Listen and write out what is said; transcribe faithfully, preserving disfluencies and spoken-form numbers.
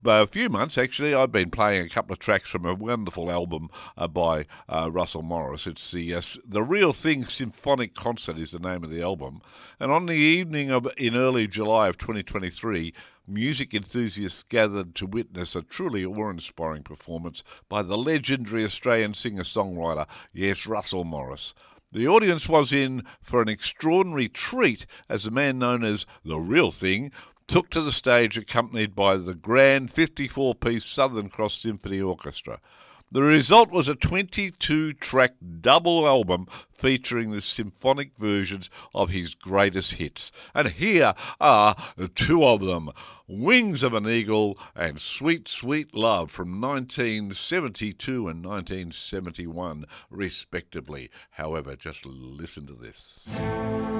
a few months, actually, I've been playing a couple of tracks from a wonderful album uh, by uh, Russell Morris. It's the uh, the Real Thing Symphonic Concert is the name of the album. And on the evening of in early July of twenty twenty-three, music enthusiasts gathered to witness a truly awe-inspiring performance by the legendary Australian singer-songwriter, yes, Russell Morris. The audience was in for an extraordinary treat as the man known as The Real Thing took to the stage accompanied by the grand fifty-four-piece Southern Cross Symphony Orchestra. The result was a twenty-two track double album featuring the symphonic versions of his greatest hits. And here are two of them, Wings of an Eagle and Sweet, Sweet Love from nineteen seventy-two and nineteen seventy-one, respectively. However, just listen to this.